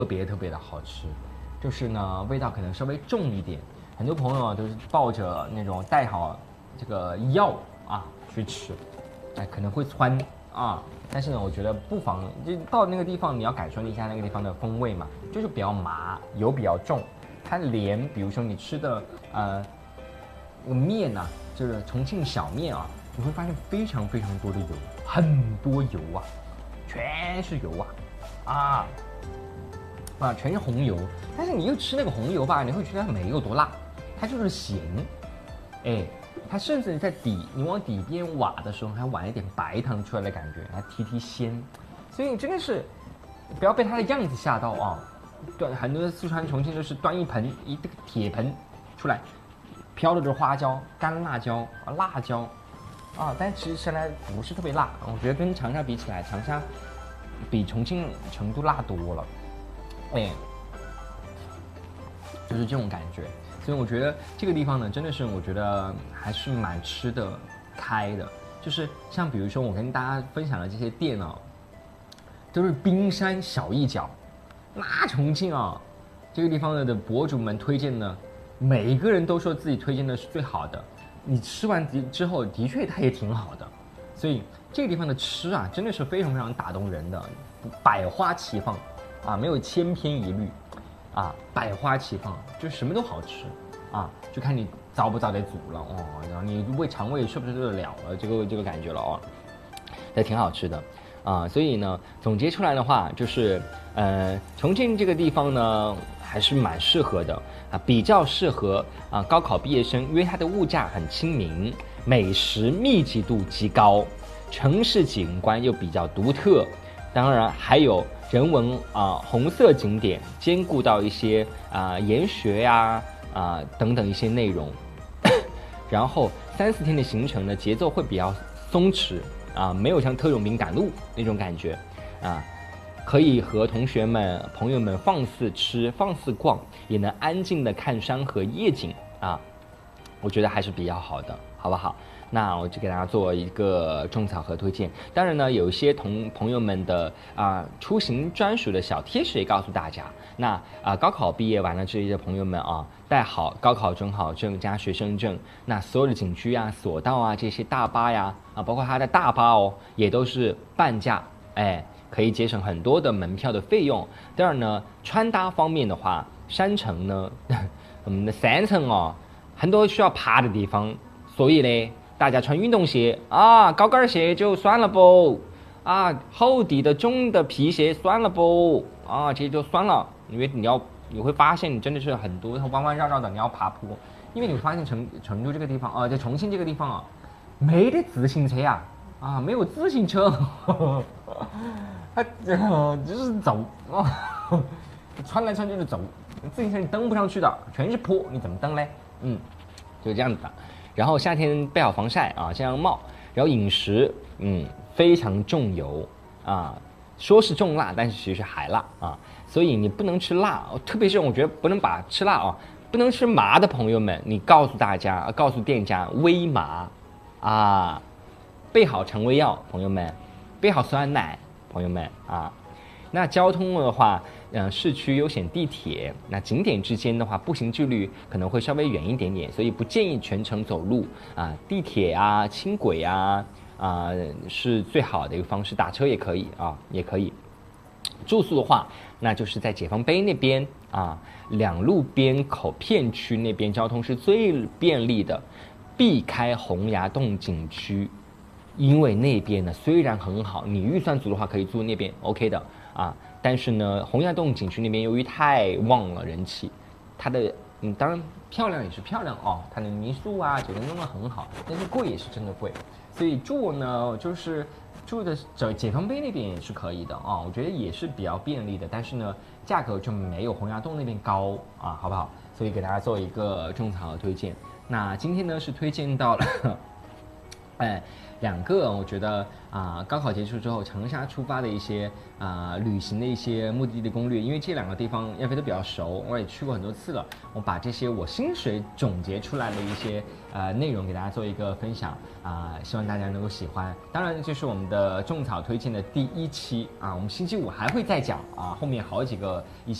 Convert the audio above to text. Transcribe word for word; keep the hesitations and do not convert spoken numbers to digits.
特别特别的好吃，就是呢味道可能稍微重一点，很多朋友啊都是抱着那种带好这个药啊去吃，哎可能会窜啊，但是呢我觉得不妨就到那个地方你要感受一下那个地方的风味嘛，就是比较麻，油比较重，它连比如说你吃的呃面呐、啊，就是重庆小面啊，你会发现非常非常多的油，很多油啊，全是油啊啊。啊，全是红油，但是你又吃那个红油吧，你会觉得它没有多辣，它就是咸，哎，它甚至在底，你往底边挖的时候，还挖一点白糖出来的感觉，还提提鲜，所以真的是不要被它的样子吓到啊！端很多四川、重庆都是端一盆一个铁盆出来，飘的就是花椒、干辣椒、辣椒啊，但其实吃来不是特别辣，我觉得跟长沙比起来，长沙比重庆、成都辣多了。哎，就是这种感觉，所以我觉得这个地方呢，真的是我觉得还是蛮吃得开的。就是像比如说我跟大家分享的这些店哦，都是冰山小一角。那重庆啊，这个地方的博主们推荐呢，每一个人都说自己推荐的是最好的。你吃完之后，的确它也挺好的。所以这个地方的吃啊，真的是非常非常打动人的，百花齐放。啊，没有千篇一律，啊，百花齐放，就什么都好吃，啊，就看你遭不遭得住了哦，然后你胃肠胃受不受得了了，这个这个感觉了哦，也挺好吃的，啊，所以呢，总结出来的话就是，呃，重庆这个地方呢还是蛮适合的啊，比较适合啊高考毕业生，因为它的物价很亲民，美食密集度极高，城市景观又比较独特，当然还有。人文啊、呃，红色景点兼顾到一些啊、呃、研学呀啊、呃、等等一些内容，然后三四天的行程呢节奏会比较松弛啊、呃，没有像特种兵赶路那种感觉啊，可以和同学们朋友们放肆吃放肆逛，也能安静的看山河夜景啊，我觉得还是比较好的，好不好？那我就给大家做一个种草和推荐。当然呢，有一些同朋友们的啊、呃、出行专属的小贴士也告诉大家。那啊、呃、高考毕业完了这些朋友们啊，带好高考准考证加学生证，那所有的景区啊、索道啊这些大巴呀啊，包括它的大巴哦，也都是半价，哎，可以节省很多的门票的费用。当然呢，穿搭方面的话，山城呢，我们的山城哦，很多需要爬的地方，所以呢。大家穿运动鞋啊，高跟鞋就算了不啊，厚底的中的皮鞋算了不啊，这就算了，因为你要你会发现你真的是很多弯弯绕绕的，你要爬坡，因为你会发现成成都这个地方啊，在重庆这个地方啊，没得自行车呀啊，没有自行车，它就是走啊，穿来穿去就走，自行车你登不上去的，全是坡，你怎么登嘞？嗯，就这样子的。然后夏天备好防晒啊，这样帽。然后饮食，嗯，非常重油啊，说是重辣，但是其实还辣啊。所以你不能吃辣，特别是我觉得不能把吃辣啊，不能吃麻的朋友们，你告诉大家，告诉店家微麻啊，备好肠胃药，朋友们，备好酸奶，朋友们啊。那交通的话，嗯、呃，市区优选地铁，那景点之间的话，步行距离可能会稍微远一点点，所以不建议全程走路啊。地铁啊、轻轨啊啊是最好的一个方式，打车也可以啊，也可以。住宿的话，那就是在解放碑那边啊，两路边口片区那边交通是最便利的，避开洪崖洞景区，因为那边呢虽然很好，你预算足的话可以住那边 OK 的。啊，但是呢，洪崖洞景区那边由于太旺了人气，它的嗯，当然漂亮也是漂亮哦，它的民宿啊酒店弄得很好，但是贵也是真的贵，所以住呢就是住的解解放碑那边也是可以的啊、哦，我觉得也是比较便利的，但是呢价格就没有洪崖洞那边高啊，好不好？所以给大家做一个种草的推荐。那今天呢是推荐到了哎，两个我觉得啊、高考结束之后长沙出发的一些啊、旅行的一些目的地的攻略，因为这两个地方亚飞都比较熟，我也去过很多次了，我把这些我心水总结出来的一些呃内容给大家做一个分享啊、希望大家能够喜欢。当然，这是我们的种草推荐的第一期啊，我们星期五还会再讲啊，后面好几个一些。